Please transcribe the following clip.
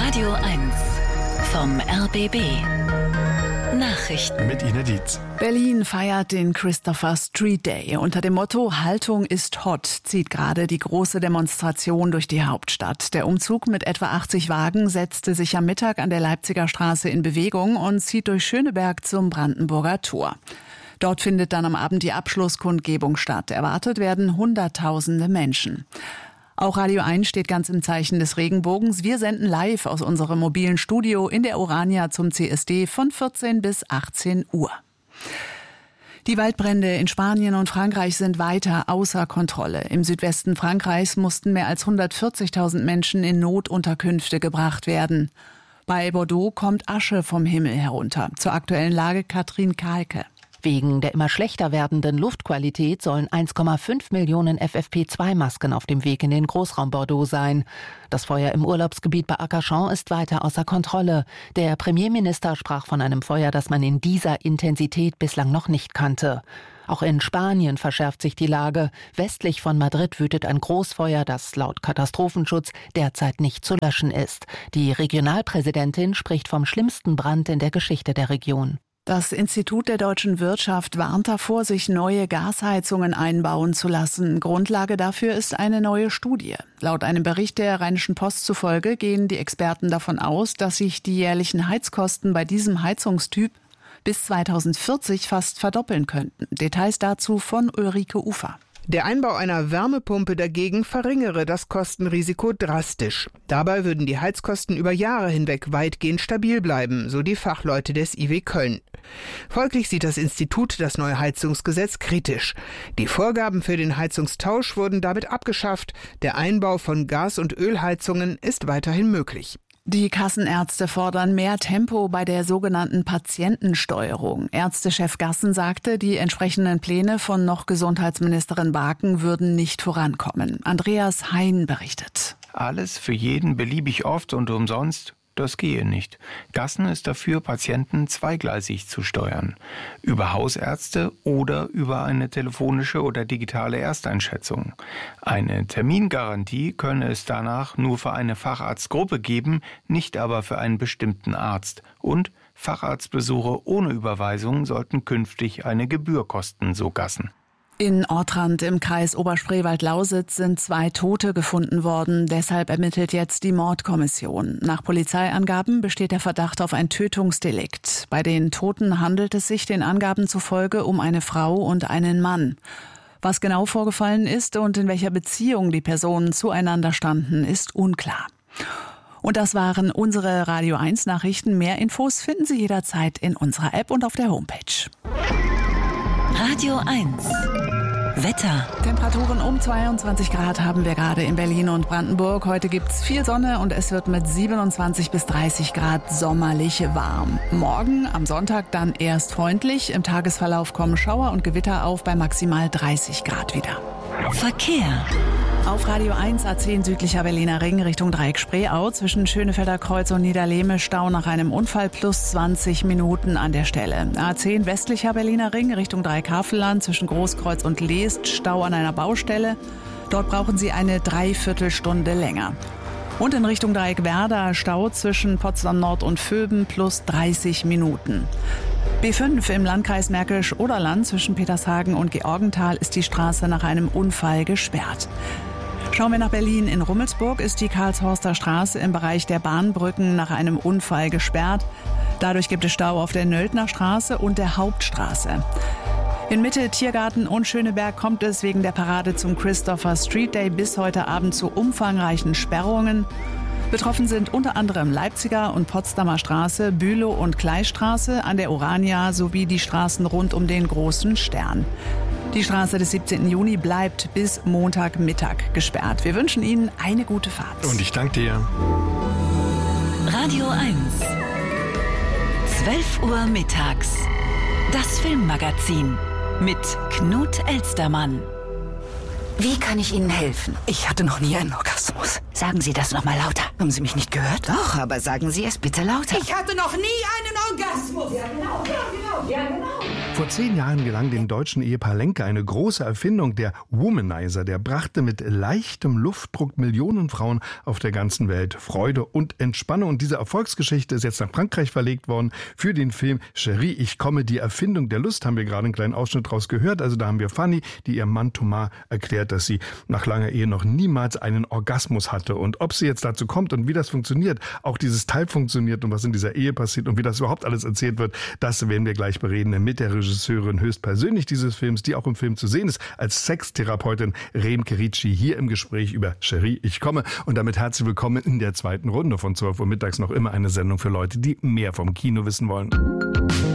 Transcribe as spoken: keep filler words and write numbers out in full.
Radio eins vom R B B. Nachrichten mit Ina Dietz. Berlin feiert den Christopher Street Day. Unter dem Motto Haltung ist hot zieht gerade die große Demonstration durch die Hauptstadt. Der Umzug mit etwa achtzig Wagen setzte sich am Mittag an der Leipziger Straße in Bewegung und zieht durch Schöneberg zum Brandenburger Tor. Dort findet dann am Abend die Abschlusskundgebung statt. Erwartet werden Hunderttausende Menschen. Auch Radio eins steht ganz im Zeichen des Regenbogens. Wir senden live aus unserem mobilen Studio in der Orania zum C S D von vierzehn bis achtzehn Uhr. Die Waldbrände in Spanien und Frankreich sind weiter außer Kontrolle. Im Südwesten Frankreichs mussten mehr als hundertvierzigtausend Menschen in Notunterkünfte gebracht werden. Bei Bordeaux kommt Asche vom Himmel herunter. Zur aktuellen Lage Katrin Kahlke. Wegen der immer schlechter werdenden Luftqualität sollen eins Komma fünf Millionen F F P zwei Masken auf dem Weg in den Großraum Bordeaux sein. Das Feuer im Urlaubsgebiet bei Arcachon ist weiter außer Kontrolle. Der Premierminister sprach von einem Feuer, das man in dieser Intensität bislang noch nicht kannte. Auch in Spanien verschärft sich die Lage. Westlich von Madrid wütet ein Großfeuer, das laut Katastrophenschutz derzeit nicht zu löschen ist. Die Regionalpräsidentin spricht vom schlimmsten Brand in der Geschichte der Region. Das Institut der deutschen Wirtschaft warnt davor, sich neue Gasheizungen einbauen zu lassen. Grundlage dafür ist eine neue Studie. Laut einem Bericht der Rheinischen Post zufolge gehen die Experten davon aus, dass sich die jährlichen Heizkosten bei diesem Heizungstyp bis zweitausendvierzig fast verdoppeln könnten. Details dazu von Ulrike Ufer. Der Einbau einer Wärmepumpe dagegen verringere das Kostenrisiko drastisch. Dabei würden die Heizkosten über Jahre hinweg weitgehend stabil bleiben, so die Fachleute des I W Köln. Folglich sieht das Institut das neue Heizungsgesetz kritisch. Die Vorgaben für den Heizungstausch wurden damit abgeschafft. Der Einbau von Gas- und Ölheizungen ist weiterhin möglich. Die Kassenärzte fordern mehr Tempo bei der sogenannten Patientensteuerung. Ärztechef Gassen sagte, die entsprechenden Pläne von noch Gesundheitsministerin Barken würden nicht vorankommen. Andreas Hein berichtet. Alles für jeden beliebig oft und umsonst? Das gehe nicht. Gassen ist dafür, Patienten zweigleisig zu steuern. Über Hausärzte oder über eine telefonische oder digitale Ersteinschätzung. Eine Termingarantie könne es danach nur für eine Facharztgruppe geben, nicht aber für einen bestimmten Arzt. Und Facharztbesuche ohne Überweisung sollten künftig eine Gebühr kosten, so Gassen. In Ortrand im Kreis Oberspreewald-Lausitz sind zwei Tote gefunden worden. Deshalb ermittelt jetzt die Mordkommission. Nach Polizeiangaben besteht der Verdacht auf ein Tötungsdelikt. Bei den Toten handelt es sich den Angaben zufolge um eine Frau und einen Mann. Was genau vorgefallen ist und in welcher Beziehung die Personen zueinander standen, ist unklar. Und das waren unsere Radio eins Nachrichten. Mehr Infos finden Sie jederzeit in unserer App und auf der Homepage. Radio eins Wetter. Temperaturen um zweiundzwanzig Grad haben wir gerade in Berlin und Brandenburg. Heute gibt's viel Sonne und es wird mit siebenundzwanzig bis dreißig Grad sommerlich warm. Morgen am Sonntag dann erst freundlich. Im Tagesverlauf kommen Schauer und Gewitter auf bei maximal dreißig Grad wieder. Verkehr. Auf Radio eins A zehn südlicher Berliner Ring Richtung Dreieck Spreeau zwischen Schönefelder Kreuz und Niederlehme Stau nach einem Unfall plus zwanzig Minuten an der Stelle. A zehn westlicher Berliner Ring Richtung Dreieck Havelland zwischen Großkreuz und Leest Stau an einer Baustelle. Dort brauchen Sie eine Dreiviertelstunde länger. Und in Richtung Dreieck Werder Stau zwischen Potsdam Nord und Vöben plus dreißig Minuten. B fünf im Landkreis Märkisch-Oderland zwischen Petershagen und Georgenthal ist die Straße nach einem Unfall gesperrt. Schauen wir nach Berlin. In Rummelsburg ist die Karlshorster Straße im Bereich der Bahnbrücken nach einem Unfall gesperrt. Dadurch gibt es Stau auf der Nöldner Straße und der Hauptstraße. In Mitte, Tiergarten und Schöneberg kommt es wegen der Parade zum Christopher Street Day bis heute Abend zu umfangreichen Sperrungen. Betroffen sind unter anderem Leipziger und Potsdamer Straße, Bülow und Kleistraße an der Orania sowie die Straßen rund um den Großen Stern. Die Straße des siebzehnten Juni bleibt bis Montagmittag gesperrt. Wir wünschen Ihnen eine gute Fahrt. Und ich danke dir. Radio eins. zwölf Uhr mittags. Das Filmmagazin mit Knut Elstermann. Wie kann ich Ihnen helfen? Ich hatte noch nie einen Orgasmus. Sagen Sie das noch mal lauter. Haben Sie mich nicht gehört? Doch, aber sagen Sie es bitte lauter. Ich hatte noch nie einen Orgasmus. Orgasmus. Ja, genau, ja, genau, ja, genau. Vor zehn Jahren gelang dem deutschen Ehepaar Lenke eine große Erfindung, der Womanizer. Der brachte mit leichtem Luftdruck Millionen Frauen auf der ganzen Welt Freude und Entspannung. Und diese Erfolgsgeschichte ist jetzt nach Frankreich verlegt worden für den Film Chérie, ich komme. Die Erfindung der Lust haben wir gerade einen kleinen Ausschnitt draus gehört. Also da haben wir Fanny, die ihrem Mann Thomas erklärt, dass sie nach langer Ehe noch niemals einen Orgasmus hatte. Und ob sie jetzt dazu kommt und wie das funktioniert, auch dieses Teil funktioniert und was in dieser Ehe passiert und wie das überhaupt alles erzählt wird, das werden wir gleich bereden mit der Regisseurin höchstpersönlich dieses Films, die auch im Film zu sehen ist, als Sextherapeutin Remke Ricci, hier im Gespräch über Chérie, ich komme. Und damit herzlich willkommen in der zweiten Runde von zwölf Uhr mittags, noch immer eine Sendung für Leute, die mehr vom Kino wissen wollen.